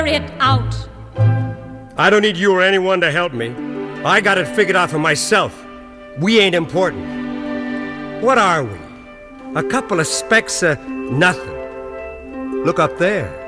it out. I don't need you or anyone to help me. I got it figured out for myself. We ain't important. What are we? A couple of specks of nothing. Look up there.